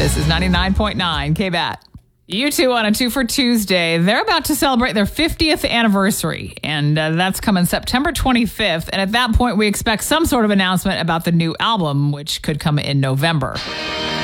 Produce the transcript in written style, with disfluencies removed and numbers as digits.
This is 99.9 KBAT. U2 on a 2 for Tuesday. They're about to celebrate their 50th anniversary, and that's coming September 25th. And at that point, we expect some sort of announcement about the new album, which could come in November.